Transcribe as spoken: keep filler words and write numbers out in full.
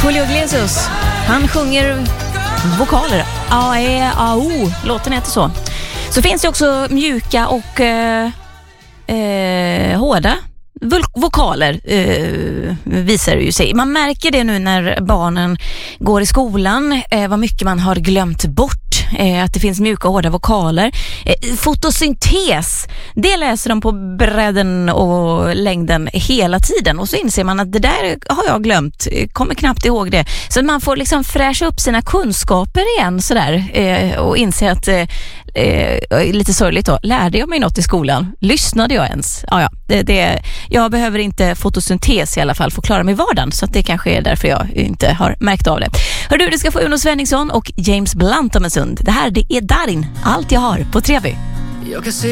Julio Iglesias, han sjunger vokaler. A, E, A, O. Låten heter så. Så finns det också mjuka och eh, eh, hårda vokaler, eh, visar det ju sig. Man märker det nu när barnen går i skolan, eh, vad mycket man har glömt bort. Eh, att det finns mjuka och hårda vokaler. Eh, fotosyntes, det läser de på bredden och längden hela tiden. Och så inser man att det där har jag glömt. Kommer knappt ihåg det. Så man får liksom fräscha upp sina kunskaper igen sådär. Eh, och inse att eh, eh, lite sorgligt då. Lärde jag mig något i skolan? Lyssnade jag ens? Ja, ja. Det, det, jag behöver inte fotosyntes i alla fall för att klara mig i vardagen. Så att det kanske är därför jag inte har märkt av det. Hör du, det ska få Uno Svenningsson och James Blunt om en stund. Det här, det är Darin. Allt jag har på Trevi. Jag kan se